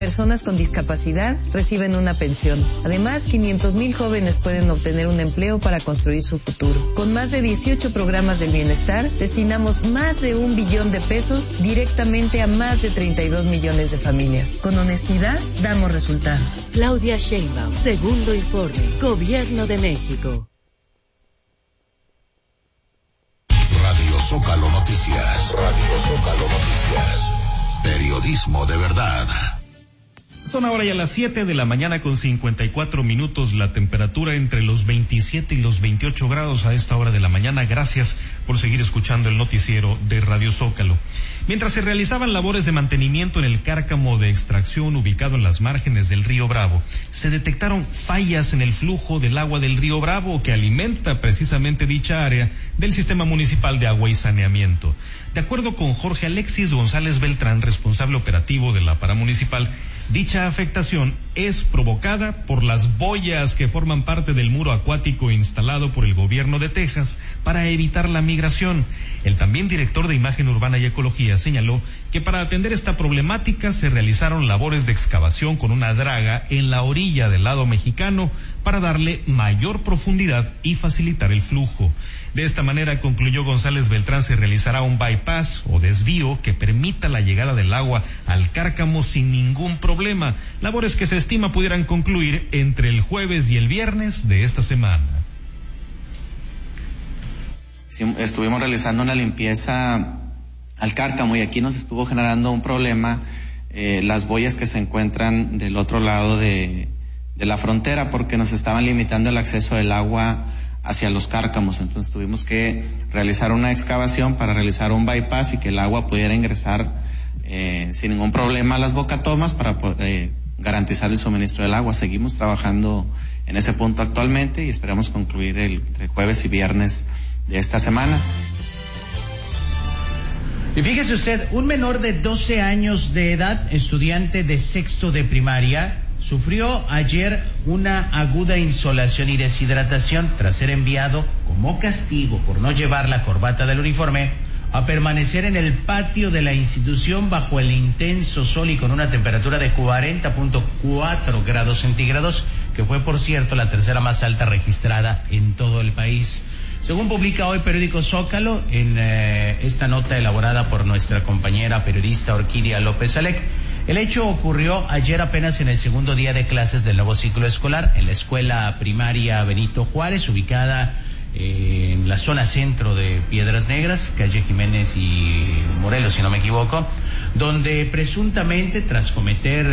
Personas con discapacidad reciben una pensión. Además, 500,000 jóvenes pueden obtener un empleo para construir su futuro. Con más de 18 programas del bienestar, destinamos más de 1 billón de pesos directamente a más de 32 millones de familias. Con honestidad, damos resultados. Claudia Sheinbaum, segundo informe, Gobierno de México. Radio Zócalo Noticias. Radio Zócalo Noticias. Periodismo de verdad. Son ahora ya las 7 de la mañana con 54 minutos, la temperatura entre los 27 y los 28 grados a esta hora de la mañana. Gracias por seguir escuchando el noticiero de Radio Zócalo. Mientras se realizaban labores de mantenimiento en el cárcamo de extracción ubicado en las márgenes del río Bravo, se detectaron fallas en el flujo del agua del río Bravo que alimenta precisamente dicha área del Sistema Municipal de Agua y Saneamiento. De acuerdo con Jorge Alexis González Beltrán, responsable operativo de la paramunicipal, dicha afectación es provocada por las boyas que forman parte del muro acuático instalado por el gobierno de Texas para evitar la migración. El también director de Imagen Urbana y Ecología señaló que para atender esta problemática se realizaron labores de excavación con una draga en la orilla del lado mexicano para darle mayor profundidad y facilitar el flujo. De esta manera, concluyó González Beltrán, se realizará un bypass o desvío que permita la llegada del agua al cárcamo sin ningún problema, labores que se estima pudieran concluir entre el jueves y el viernes de esta semana. Sí, estuvimos realizando una limpieza al cárcamo y aquí nos estuvo generando un problema, las boyas que se encuentran del otro lado de la frontera, porque nos estaban limitando el acceso del agua hacia los cárcamos. Entonces tuvimos que realizar una excavación para realizar un bypass y que el agua pudiera ingresar sin ningún problema a las bocatomas para poder garantizar el suministro del agua. Seguimos trabajando en ese punto actualmente y esperamos concluir entre jueves y viernes de esta semana. Y fíjese usted, un menor de 12 años de edad, estudiante de sexto de primaria, sufrió ayer una aguda insolación y deshidratación tras ser enviado como castigo por no llevar la corbata del uniforme a permanecer en el patio de la institución bajo el intenso sol y con una temperatura de 40.4 grados centígrados, que fue, por cierto, la tercera más alta registrada en todo el país. Según publica hoy Periódico Zócalo, en esta nota elaborada por nuestra compañera periodista Orquídea López Alec, el hecho ocurrió ayer apenas en el segundo día de clases del nuevo ciclo escolar en la escuela primaria Benito Juárez, ubicada en la zona centro de Piedras Negras, calle Jiménez y Morelos, si no me equivoco, donde presuntamente tras cometer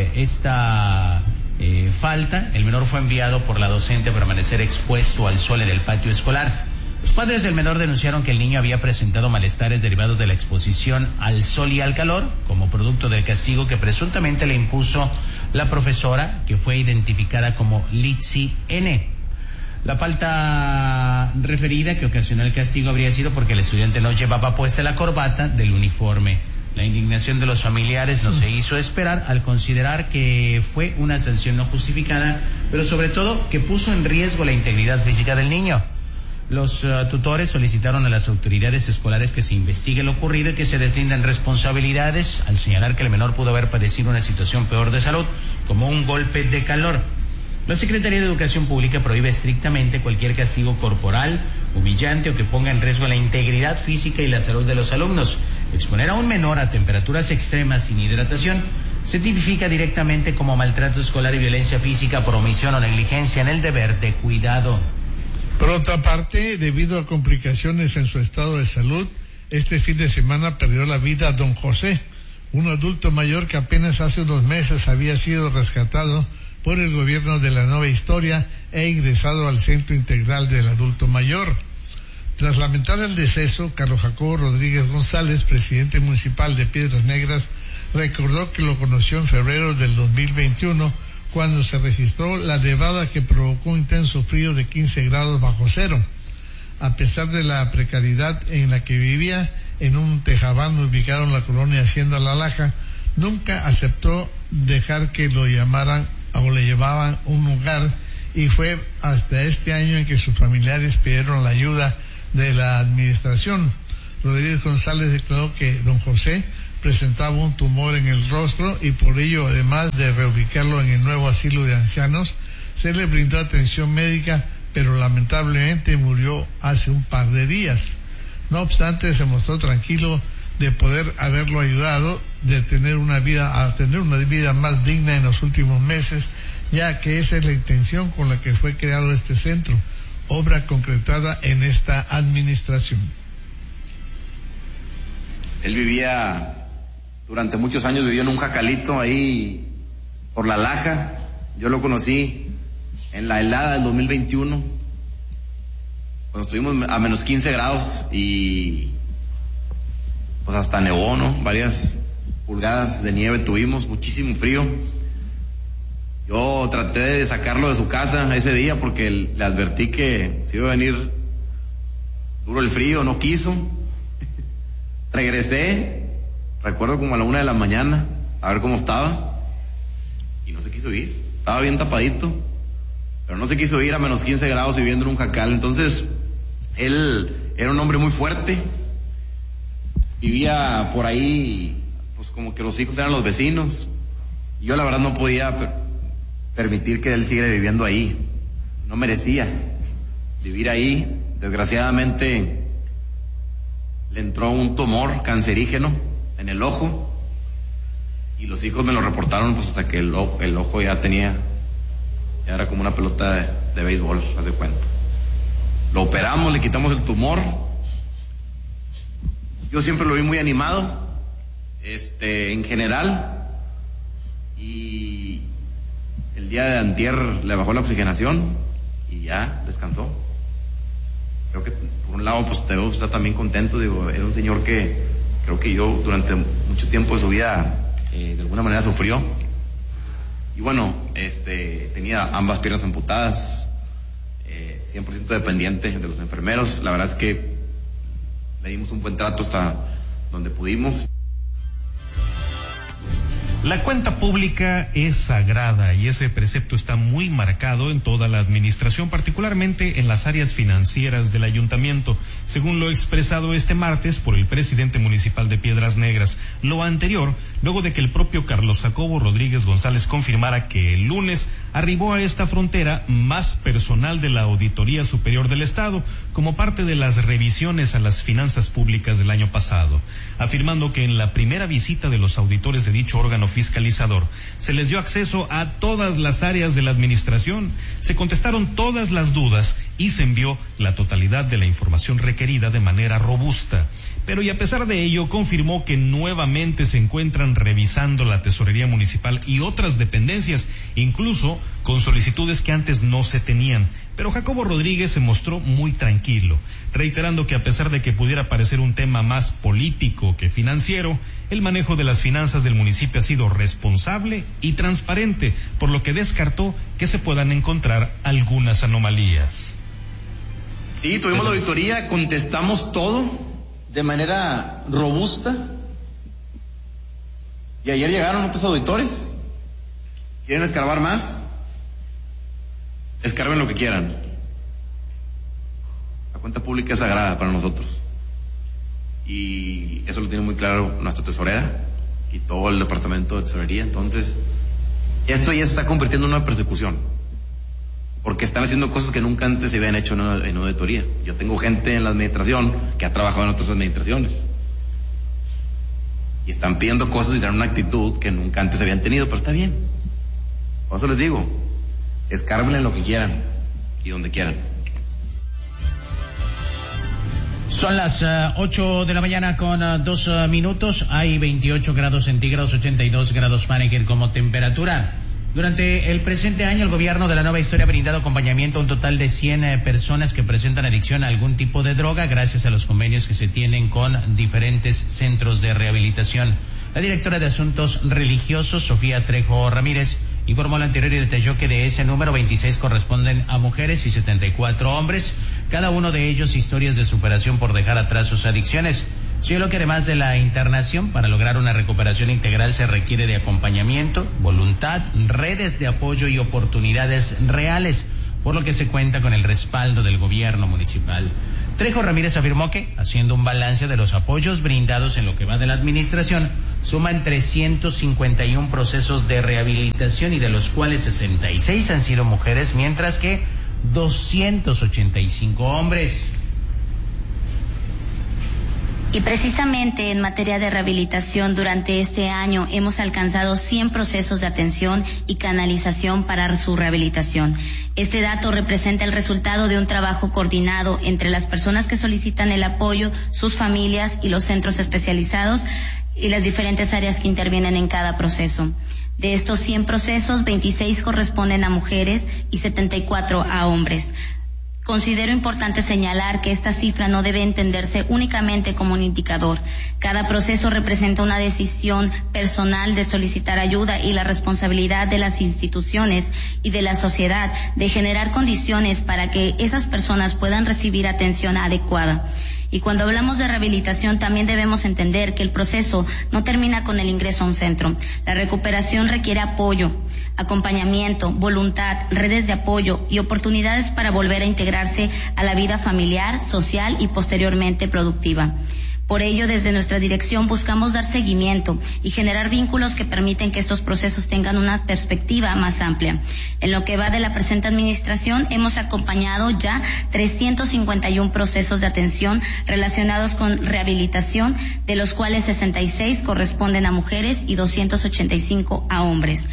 esta falta, el menor fue enviado por la docente a permanecer expuesto al sol en el patio escolar. Los padres del menor denunciaron que el niño había presentado malestares derivados de la exposición al sol y al calor, como producto del castigo que presuntamente le impuso la profesora, que fue identificada como Litsi N. La falta referida que ocasionó el castigo habría sido porque el estudiante no llevaba puesta la corbata del uniforme. La indignación de los familiares no se hizo esperar al considerar que fue una sanción no justificada, pero sobre todo que puso en riesgo la integridad física del niño. Los tutores solicitaron a las autoridades escolares que se investigue lo ocurrido y que se deslindan responsabilidades, al señalar que el menor pudo haber padecido una situación peor de salud, como un golpe de calor. La Secretaría de Educación Pública prohíbe estrictamente cualquier castigo corporal, humillante o que ponga en riesgo la integridad física y la salud de los alumnos. Exponer a un menor a temperaturas extremas sin hidratación se tipifica directamente como maltrato escolar y violencia física por omisión o negligencia en el deber de cuidado. Por otra parte, debido a complicaciones en su estado de salud, este fin de semana perdió la vida don José, un adulto mayor que apenas hace unos meses había sido rescatado por el gobierno de la Nueva Historia e ingresado al Centro Integral del Adulto Mayor. Tras lamentar el deceso, Carlos Jacobo Rodríguez González, presidente municipal de Piedras Negras, recordó que lo conoció en febrero del 2021, cuando se registró la nevada que provocó un intenso frío de 15 grados bajo cero. A pesar de la precariedad en la que vivía, en un tejabán ubicado en la colonia Hacienda La Laja, nunca aceptó dejar que lo llamaran o le llevaban un lugar, y fue hasta este año en que sus familiares pidieron la ayuda de la administración. Rodríguez González declaró que don José presentaba un tumor en el rostro y por ello, además de reubicarlo en el nuevo asilo de ancianos, se le brindó atención médica, pero lamentablemente murió hace un par de días. No obstante, se mostró tranquilo de poder haberlo ayudado a tener una vida más digna en los últimos meses, ya que esa es la intención con la que fue creado este centro, obra concretada en esta administración. Él durante muchos años vivió en un jacalito ahí por La Laja. Yo lo conocí en la helada del 2021, cuando estuvimos a menos 15 grados y pues hasta nevó, ¿no? Varias pulgadas de nieve tuvimos, muchísimo frío. Yo traté de sacarlo de su casa ese día porque le advertí que se iba a venir duro el frío, no quiso. Regresé, recuerdo como a la 1 de la mañana, a ver cómo estaba, y no se quiso ir. Estaba bien tapadito, pero no se quiso ir a menos 15 grados viviendo en un jacal. Entonces, él era un hombre muy fuerte, vivía por ahí, pues como que los hijos eran los vecinos. Yo la verdad no podía permitir que él siguiera viviendo ahí, no merecía vivir ahí. Desgraciadamente le entró un tumor cancerígeno en el ojo y los hijos me lo reportaron pues hasta que el ojo ya era como una pelota de béisbol, haz de cuenta. Lo operamos, le quitamos el tumor. Yo siempre lo vi muy animado, en general, y el día de antier le bajó la oxigenación y ya descansó. Creo que por un lado pues te veo está también contento, digo, era un señor que creo que yo durante mucho tiempo de su vida de alguna manera sufrió, y bueno, tenía ambas piernas amputadas, 100% dependiente de los enfermeros. La verdad es que le dimos un buen trato hasta donde pudimos. La cuenta pública es sagrada y ese precepto está muy marcado en toda la administración, particularmente en las áreas financieras del ayuntamiento, según lo expresado este martes por el presidente municipal de Piedras Negras. Lo anterior, luego de que el propio Carlos Jacobo Rodríguez González confirmara que el lunes arribó a esta frontera más personal de la Auditoría Superior del Estado, como parte de las revisiones a las finanzas públicas del año pasado, afirmando que en la primera visita de los auditores de dicho órgano fiscalizador se les dio acceso a todas las áreas de la administración, se contestaron todas las dudas y se envió la totalidad de la información requerida de manera robusta. Pero y a pesar de ello confirmó que nuevamente se encuentran revisando la tesorería municipal y otras dependencias, incluso con solicitudes que antes no se tenían. Pero Jacobo Rodríguez se mostró muy tranquilo, reiterando que a pesar de que pudiera parecer un tema más político que financiero, el manejo de las finanzas del municipio ha sido responsable y transparente, por lo que descartó que se puedan encontrar algunas anomalías. Sí, tuvimos la auditoría, contestamos todo de manera robusta, y ayer llegaron otros auditores. ¿Quieren escarbar más? Escarben lo que quieran. La cuenta pública es sagrada para nosotros y eso lo tiene muy claro nuestra tesorera y todo el departamento de tesorería. Entonces esto ya se está convirtiendo en una persecución porque están haciendo cosas que nunca antes se habían hecho en una auditoría. Yo tengo gente en la administración que ha trabajado en otras administraciones y están pidiendo cosas y tienen una actitud que nunca antes habían tenido, pero está bien. Por eso les digo, escárbenle lo que quieran y donde quieran. Son las 8 de la mañana con 2 minutos. Hay 28 grados centígrados, 82 grados Fahrenheit como temperatura. Durante el presente año, el gobierno de la Nueva Historia ha brindado acompañamiento a un total de 100 personas que presentan adicción a algún tipo de droga gracias a los convenios que se tienen con diferentes centros de rehabilitación. La directora de Asuntos Religiosos, Sofía Trejo Ramírez, informó lo anterior y detalló que de ese número 26 corresponden a mujeres y 74 hombres, cada uno de ellos historias de superación por dejar atrás sus adicciones. Señaló que además de la internación, para lograr una recuperación integral se requiere de acompañamiento, voluntad, redes de apoyo y oportunidades reales, por lo que se cuenta con el respaldo del gobierno municipal. Trejo Ramírez afirmó que, haciendo un balance de los apoyos brindados en lo que va de la administración, suman 351 procesos de rehabilitación y de los cuales 66 han sido mujeres, mientras que 285 hombres. Y precisamente en materia de rehabilitación, durante este año hemos alcanzado 100 procesos de atención y canalización para su rehabilitación. Este dato representa el resultado de un trabajo coordinado entre las personas que solicitan el apoyo, sus familias y los centros especializados y las diferentes áreas que intervienen en cada proceso. De estos 100 procesos, 26 corresponden a mujeres y 74 a hombres. Considero importante señalar que esta cifra no debe entenderse únicamente como un indicador. Cada proceso representa una decisión personal de solicitar ayuda y la responsabilidad de las instituciones y de la sociedad de generar condiciones para que esas personas puedan recibir atención adecuada. Y cuando hablamos de rehabilitación también debemos entender que el proceso no termina con el ingreso a un centro. La recuperación requiere apoyo, acompañamiento, voluntad, redes de apoyo y oportunidades para volver a integrarse a la vida familiar, social y posteriormente productiva. Por ello, desde nuestra dirección buscamos dar seguimiento y generar vínculos que permiten que estos procesos tengan una perspectiva más amplia. En lo que va de la presente administración, hemos acompañado ya 351 procesos de atención relacionados con rehabilitación, de los cuales 66 corresponden a mujeres y 285 a hombres.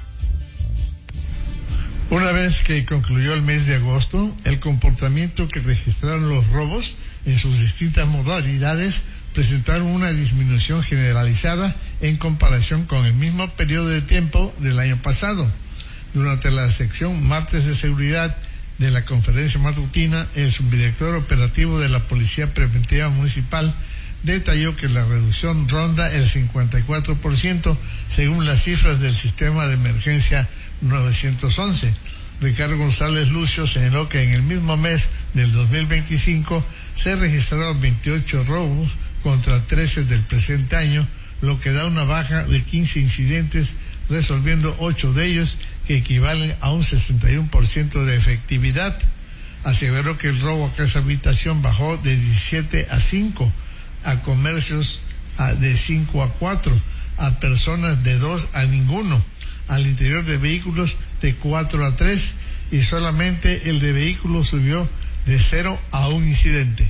Una vez que concluyó el mes de agosto, el comportamiento que registraron los robos en sus distintas modalidades presentaron una disminución generalizada en comparación con el mismo periodo de tiempo del año pasado. Durante la sección Martes de Seguridad de la conferencia matutina, el subdirector operativo de la Policía Preventiva Municipal detalló que la reducción ronda el 54% según las cifras del sistema de emergencia 911. Ricardo González Lucio señaló que en el mismo mes del 2025 se registraron 28 robos contra 13 del presente año, lo que da una baja de 15 incidentes, resolviendo 8 de ellos, que equivalen a un 61% de efectividad. Aseveró que el robo a casa habitación bajó de 17 a 5, a comercios de 5 a 4, a personas de 2 a ninguno, al interior de vehículos de 4 a 3, y solamente el de vehículos subió de 0 a 1 incidente.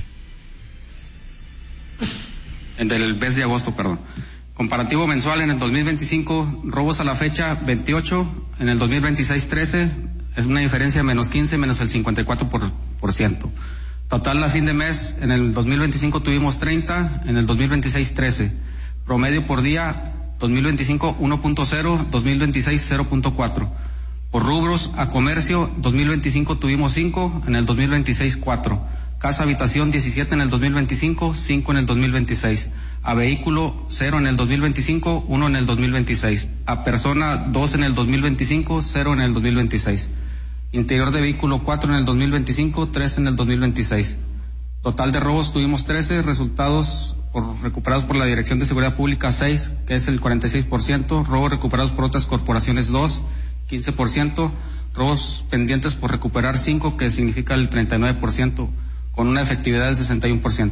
Del mes de agosto, Comparativo mensual: en el 2025, robos a la fecha 28, en el 2026 13, es una diferencia de menos 15, menos el 54%. Total a fin de mes, en el 2025 tuvimos 30, en el 2026 13. Promedio por día, 2025 1.0, 2026 0.4. Por rubros, a comercio, 2025 tuvimos 5, en el 2026 4. Casa habitación 17 en el 2025, 5 en el 2026. A vehículo 0 en el 2025, 1 en el 2026. A persona 2 en el 2025, 0 en el 2026. Interior de vehículo 4 en el 2025, 3 en el 2026. Total de robos tuvimos 13, resultados recuperados por la Dirección de Seguridad Pública 6, que es el 46%, robos recuperados por otras corporaciones 2, 15%, robos pendientes por recuperar 5, que significa el 39%, con una efectividad del 61%.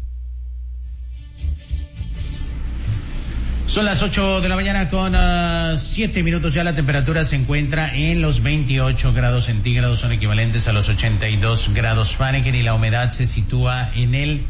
Son las 8 de la mañana con 7 minutos. Ya la temperatura se encuentra en los 28 grados centígrados, son equivalentes a los 82 grados Fahrenheit, y la humedad se sitúa en el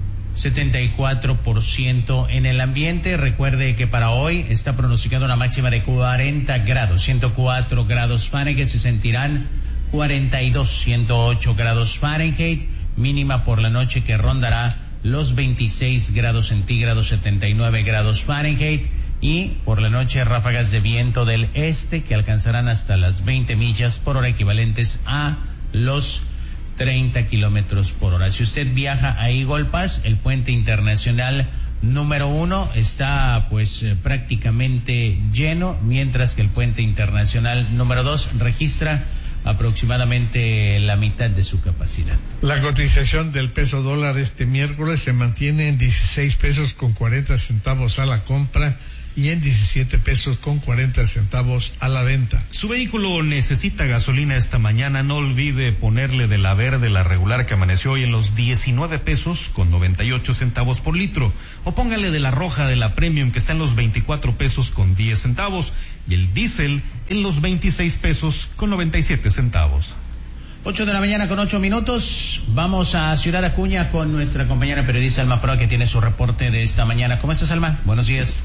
74% en el ambiente. Recuerde que para hoy está pronosticada una máxima de 40 grados, 104 grados Fahrenheit, se sentirán 42, 108 grados Fahrenheit, mínima por la noche que rondará los 26 grados centígrados, 79 grados Fahrenheit, y por la noche ráfagas de viento del este que alcanzarán hasta las 20 millas por hora, equivalentes a los 30 kilómetros por hora. Si usted viaja a Eagle Pass, el puente internacional número 1 está prácticamente lleno, mientras que el puente internacional número 2 registra aproximadamente la mitad de su capacidad. La cotización del peso dólar este miércoles se mantiene en 16 pesos con 40 centavos a la compra y en 17 pesos con 40 centavos a la venta. Su vehículo necesita gasolina esta mañana, no olvide ponerle de la verde, la regular, que amaneció hoy en los 19 pesos con 98 centavos por litro, o póngale de la roja, de la premium, que está en los 24 pesos con 10 centavos, y el diésel en los 26 pesos con 97 centavos. 8 de la mañana con 8 minutos. Vamos a Ciudad Acuña con nuestra compañera periodista Alma Proa, que tiene su reporte de esta mañana. ¿Cómo estás, Alma? Buenos días.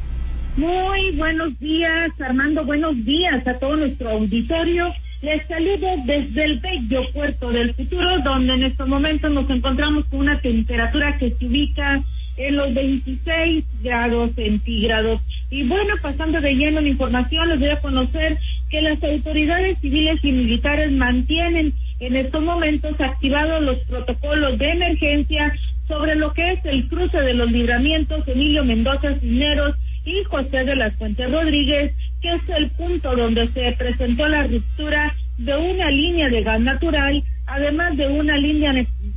Muy buenos días, Armando. Buenos días a todo nuestro auditorio. Les saludo desde el bello Puerto del Futuro, donde en estos momentos nos encontramos con una temperatura que se ubica en los 26 grados centígrados. Y bueno, pasando de lleno la información, les voy a conocer que las autoridades civiles y militares mantienen en estos momentos activados los protocolos de emergencia sobre lo que es el cruce de los libramientos Emilio Mendoza Cisneros y José de las Fuentes Rodríguez, que es el punto donde se presentó la ruptura de una línea de gas natural, además de una línea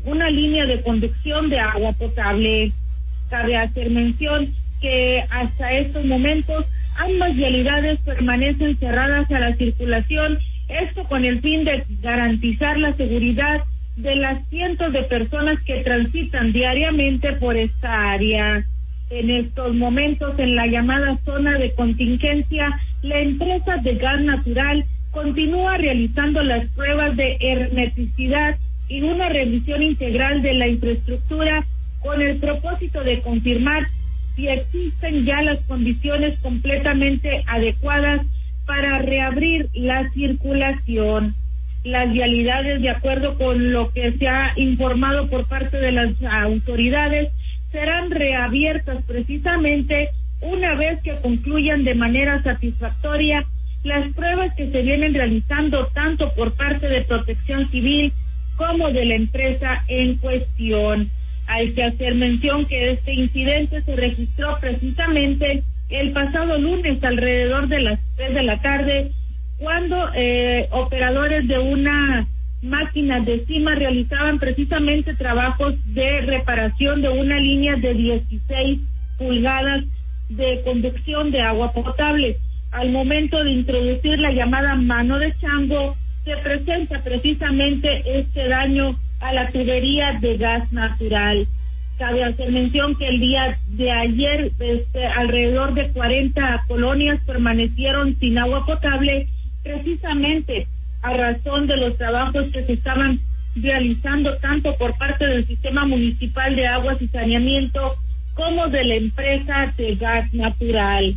de conducción de agua potable. Cabe hacer mención que hasta estos momentos ambas vialidades permanecen cerradas a la circulación, esto con el fin de garantizar la seguridad de las cientos de personas que transitan diariamente por esta área. En estos momentos, en la llamada zona de contingencia, la empresa de gas natural continúa realizando las pruebas de hermeticidad y una revisión integral de la infraestructura con el propósito de confirmar si existen ya las condiciones completamente adecuadas para reabrir la circulación. Las vialidades, de acuerdo con lo que se ha informado por parte de las autoridades, serán reabiertas precisamente una vez que concluyan de manera satisfactoria las pruebas que se vienen realizando tanto por parte de Protección Civil como de la empresa en cuestión. Hay que hacer mención que este incidente se registró precisamente el pasado lunes alrededor de las 3 de la tarde, cuando operadores de una máquina de cima realizaban precisamente trabajos de reparación de una línea de 16 pulgadas de conducción de agua potable. Al momento de introducir la llamada mano de chango, se presenta precisamente este daño a la tubería de gas natural. Cabe hacer mención que el día de ayer alrededor de 40 colonias permanecieron sin agua potable, precisamente a razón de los trabajos que se estaban realizando tanto por parte del Sistema Municipal de Aguas y Saneamiento como de la empresa de gas natural.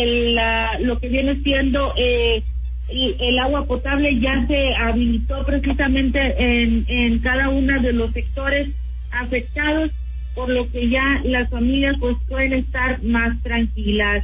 Lo que viene siendo el agua potable ya se habilitó precisamente en cada uno de los sectores afectados, por lo que ya las familias pues pueden estar más tranquilas.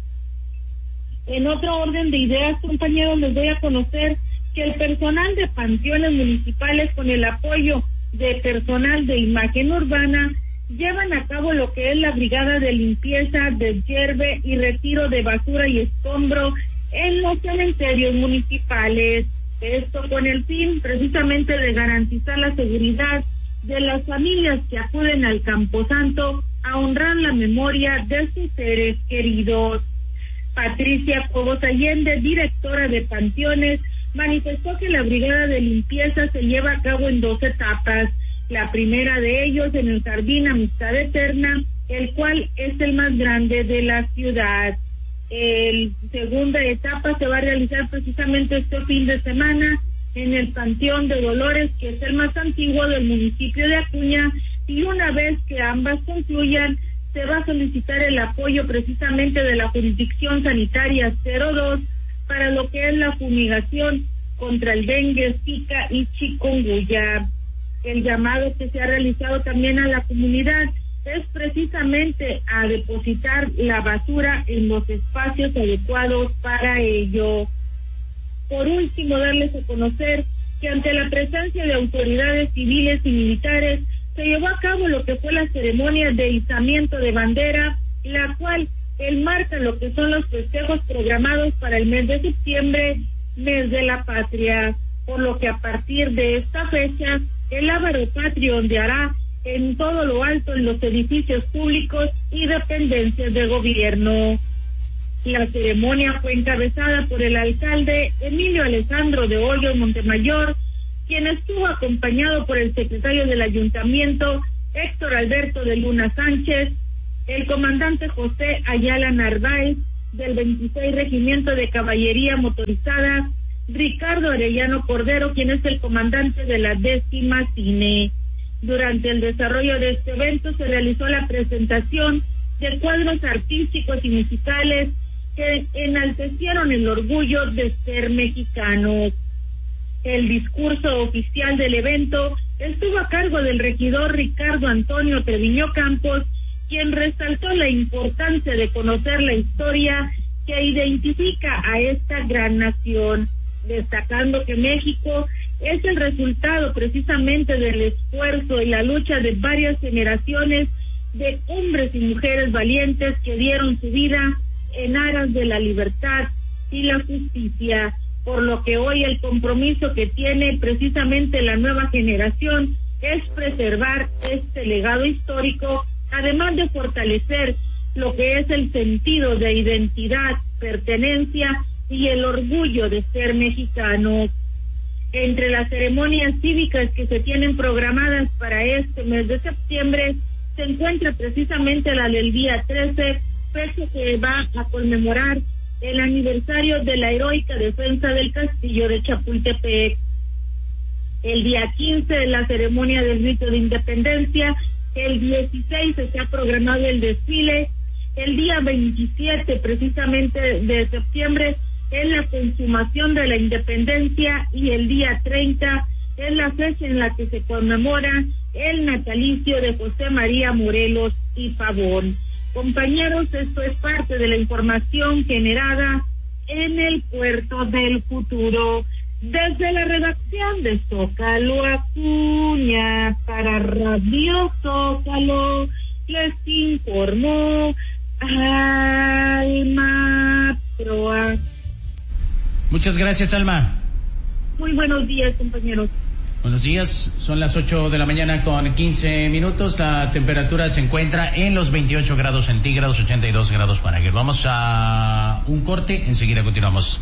En otro orden de ideas, compañeros, les doy a conocer que el personal de panteones municipales, con el apoyo de personal de imagen urbana, llevan a cabo lo que es la brigada de limpieza, deshierve y retiro de basura y escombro en los cementerios municipales. Esto con el fin precisamente de garantizar la seguridad de las familias que acuden al Camposanto a honrar la memoria de sus seres queridos. Patricia Cobos Allende, directora de Panteones, manifestó que la brigada de limpieza se lleva a cabo en 2 etapas. La primera de ellos en el Jardín Amistad Eterna, el cual es el más grande de la ciudad. La segunda etapa se va a realizar precisamente este fin de semana en el Panteón de Dolores, que es el más antiguo del municipio de Acuña, y una vez que ambas concluyan, se va a solicitar el apoyo precisamente de la jurisdicción sanitaria 02 para lo que es la fumigación contra el dengue, zika y chikungunya. El llamado que se ha realizado también a la comunidad es precisamente a depositar la basura en los espacios adecuados para ello. Por último, darles a conocer que ante la presencia de autoridades civiles y militares se llevó a cabo lo que fue la ceremonia de izamiento de bandera, la cual enmarca lo que son los festejos programados para el mes de septiembre, mes de la patria, por lo que a partir de esta fecha el lábaro patrio ondeará en todo lo alto en los edificios públicos y dependencias de gobierno. La ceremonia fue encabezada por el alcalde Emilio Alessandro de Hoyos Montemayor, quien estuvo acompañado por el secretario del ayuntamiento, Héctor Alberto de Luna Sánchez, el comandante José Ayala Narváez, del 26 Regimiento de Caballería Motorizada, Ricardo Arellano Cordero, quien es el comandante de la 10ª Cine. Durante el desarrollo de este evento se realizó la presentación de cuadros artísticos y musicales que enaltecieron el orgullo de ser mexicanos. El discurso oficial del evento estuvo a cargo del regidor Ricardo Antonio Treviño Campos, quien resaltó la importancia de conocer la historia que identifica a esta gran nación, destacando que México es el resultado precisamente del esfuerzo y la lucha de varias generaciones de hombres y mujeres valientes que dieron su vida en aras de la libertad y la justicia, por lo que hoy el compromiso que tiene precisamente la nueva generación es preservar este legado histórico, además de fortalecer lo que es el sentido de identidad, pertenencia y el orgullo de ser mexicanos. Entre las ceremonias cívicas que se tienen programadas para este mes de septiembre se encuentra precisamente la del día 13, fecha que va a conmemorar el aniversario de la heroica defensa del castillo de Chapultepec. El día 15, la ceremonia del grito de independencia. El 16 está programado el desfile. El día 27, precisamente de septiembre, es la consumación de la independencia, y el día 30 es la fecha en la que se conmemora el natalicio de José María Morelos y Pavón. Compañeros, esto es parte de la información generada en el Puerto del Futuro. Desde la redacción de Zócalo Acuña, para Radio Zócalo, les informó Alma Proa. Muchas gracias, Alma. Muy buenos días, compañeros. Buenos días, son las 8 de la mañana con 15 minutos. La temperatura se encuentra en los 28 grados centígrados, 82 grados Fahrenheit. Vamos a un corte, enseguida continuamos.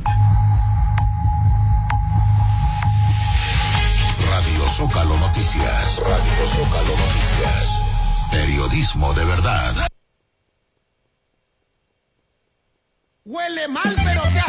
Radio Zócalo Noticias. Radio Zócalo Noticias. Periodismo de verdad. Huele mal, pero ¿qué